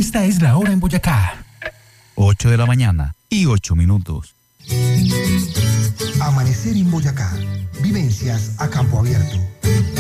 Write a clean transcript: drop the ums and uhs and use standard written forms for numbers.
Esta es la hora en Boyacá. 8 de la mañana y 8 minutos. Amanecer en Boyacá. Vivencias a campo abierto.